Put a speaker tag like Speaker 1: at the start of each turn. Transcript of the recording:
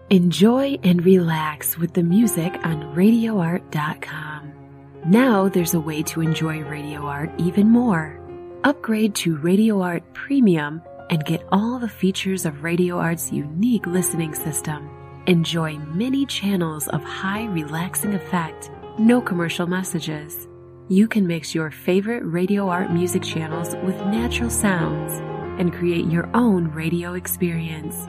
Speaker 1: Enjoy and relax with the music on RadioArt.com. Now there's a way to enjoy Radio Art even more. Upgrade to Radio Art Premium and get all the features of Radio Art's unique listening system. Enjoy many channels of high relaxing effect, no commercial messages. You can mix your favorite Radio Art music channels with natural sounds and create your own radio experience.